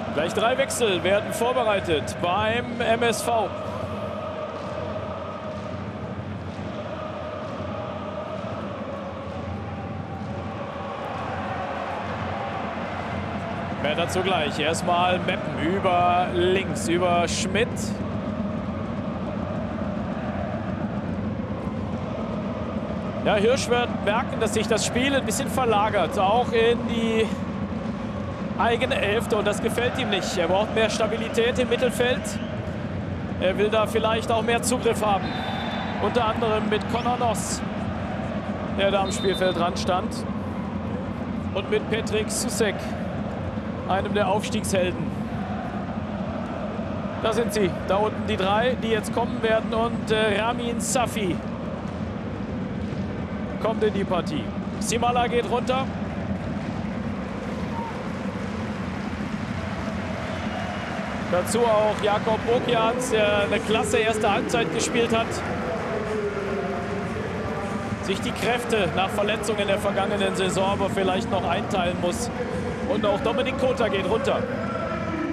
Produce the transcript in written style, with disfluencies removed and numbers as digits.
Gleich 3 Wechsel werden vorbereitet beim MSV. Mehr dazu gleich. Erstmal Meppen über links, über Schmidt. Ja, Hirsch wird merken, dass sich das Spiel ein bisschen verlagert, auch in die eigene Hälfte. Und das gefällt ihm nicht. Er braucht mehr Stabilität im Mittelfeld. Er will da vielleicht auch mehr Zugriff haben. Unter anderem mit Conor Noss, der da am Spielfeldrand stand. Und mit Petrik Susek, einem der Aufstiegshelden. Da sind sie, da unten die 3, die jetzt kommen werden. Und Ramin Safi kommt in die Partie. Simala geht runter. Dazu auch Jakob Okians, der eine klasse erste Halbzeit gespielt hat. Sich die Kräfte nach Verletzungen in der vergangenen Saison aber vielleicht noch einteilen muss. Und auch Dominik Kota geht runter.